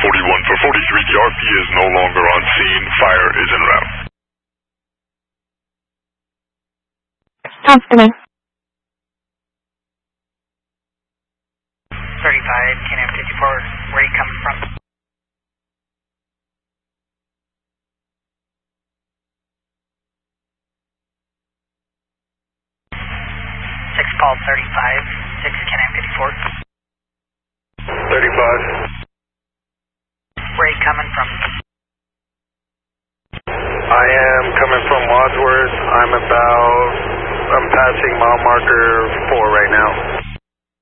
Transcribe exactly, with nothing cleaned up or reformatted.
forty-one for forty-three, the R P is no longer on scene. Fire is en route. Constable. thirty-five, K N M fifty-four, where are you coming from? six Paul thirty-five, six K N M fifty-four. thirty-five. Where are you coming from? I am coming from Wadsworth. I'm about, I'm passing mile marker four right now.